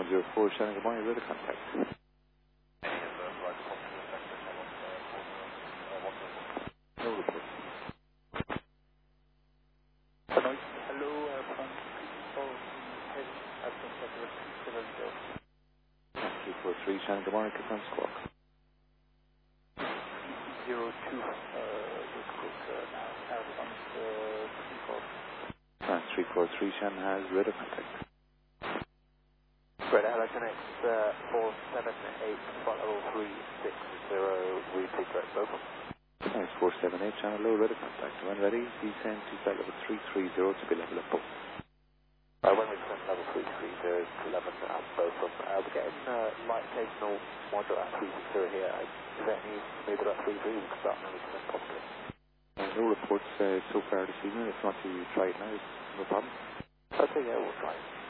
104, Shannon, good morning, ready contact. No report. Hello, from 243, Shannon, good morning, confirm squawk. 02, now, out on the 343, Shannon has ready contact. Red Alex Connect 478, flight level 360, repeat direct vocal. Nice, 478, Channel low, ready contact. When ready, descend to flight level 330 to be level at both. When we descend level 330 to 11 at both of them, we're getting light occasional module at 360 here. Is there any maybe at 33 we can start now we descend possibly? No reports so far this evening. If not, you try it now, no problem. Okay, yeah, we'll try it.